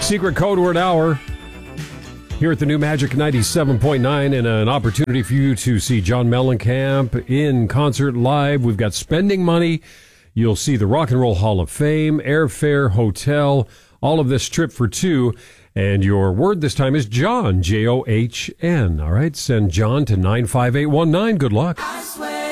Secret Code Word Hour here at the New Magic 97.9, and an opportunity for you to see John Mellencamp in concert live. We've got Spending Money. You'll see the Rock and Roll Hall of Fame, airfare, hotel, all of this trip for two. And your word this time is John, John. All right, send John to 95819. Good luck.